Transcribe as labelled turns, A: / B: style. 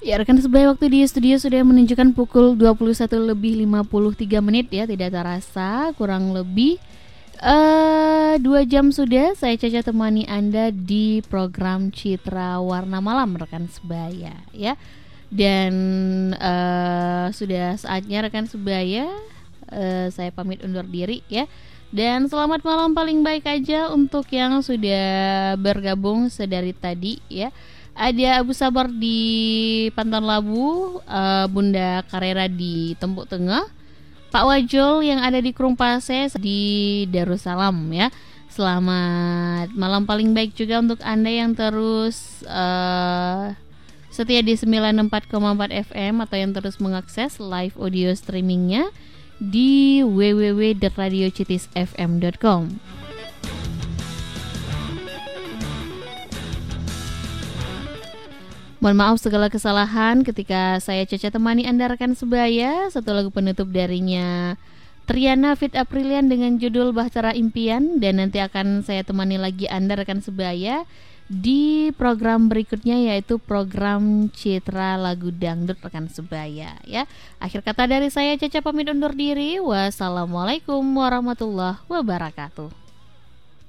A: Ya, rekan sebaya, waktu di studio sudah menunjukkan pukul 21:53 ya, tidak terasa kurang lebih 2 jam sudah saya Caca temani Anda di program Citra Warna Malam rekan sebaya ya. Dan sudah saatnya rekan sebaya saya pamit undur diri ya. Dan selamat malam paling baik aja untuk yang sudah bergabung sedari tadi ya. Ada Abu Sabar di Pantan Labu, Bunda Karera di Tembok Tengah, Pak Wajol yang ada di Krumpase di Darussalam ya. Selamat malam paling baik juga untuk Anda yang terus setia di 94,4 FM atau yang terus mengakses live audio streamingnya di www.radiocitisfm.com. Mohon maaf segala kesalahan ketika saya Caca temani Anda rekan sebaya. Satu lagu penutup darinya Triana Fit Aprilian dengan judul Bahtera Impian. Dan nanti akan saya temani lagi Anda rekan sebaya di program berikutnya, yaitu program Citra Lagu Dangdut rekan sebaya ya. Akhir kata dari saya Caca pamit undur diri. Wassalamualaikum warahmatullahi wabarakatuh.